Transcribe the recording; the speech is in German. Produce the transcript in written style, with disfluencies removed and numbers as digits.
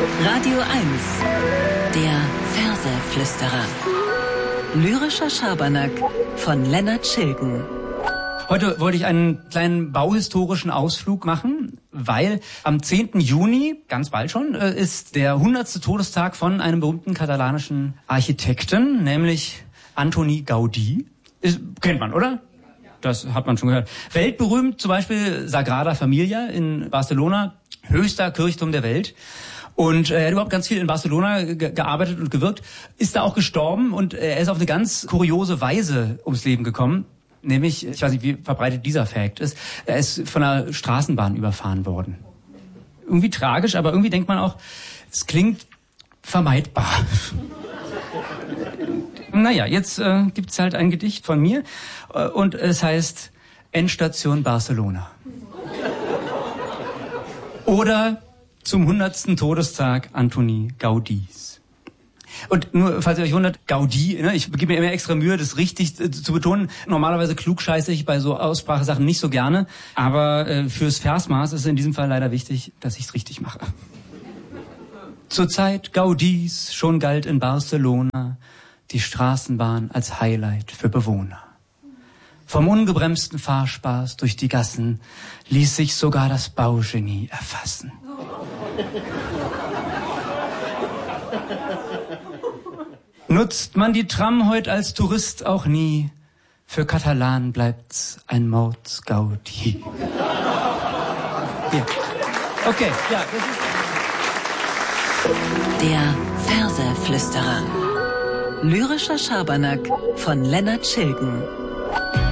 Radio 1, der Verseflüsterer. Lyrischer Schabernack von Lennart Schilgen. Heute wollte ich einen kleinen bauhistorischen Ausflug machen, weil am 10. Juni, ganz bald schon, ist der 100. Todestag von einem berühmten katalanischen Architekten, nämlich Antoni Gaudí. Kennt man, oder? Das hat man schon gehört. Weltberühmt zum Beispiel Sagrada Familia in Barcelona, höchster Kirchturm der Welt. Und er hat überhaupt ganz viel in Barcelona gearbeitet und gewirkt, ist da auch gestorben und er ist auf eine ganz kuriose Weise ums Leben gekommen. Nämlich, ich weiß nicht, wie verbreitet dieser Fact ist, er ist von einer Straßenbahn überfahren worden. Irgendwie tragisch, aber irgendwie denkt man auch, es klingt vermeidbar. Naja, jetzt gibt's halt ein Gedicht von mir und es heißt Endstation Barcelona. Oder zum 100. Todestag Antoni Gaudís. Und nur, falls ihr euch wundert, Gaudí, ne, ich gebe mir immer extra Mühe, das richtig zu betonen. Normalerweise klugscheiße ich bei so Aussprachesachen nicht so gerne, aber fürs Versmaß ist es in diesem Fall leider wichtig, dass ich es richtig mache. Zur Zeit Gaudís schon galt in Barcelona die Straßenbahn als Highlight für Bewohner. Vom ungebremsten Fahrspaß durch die Gassen ließ sich sogar das Baugenie erfassen. Nutzt man die Tram heute als Tourist auch nie, für Katalan bleibt's ein Mordsgaudi. Ja. Okay, ja, das ist... Der Verseflüsterer. Lyrischer Schabernack von Lennart Schilgen.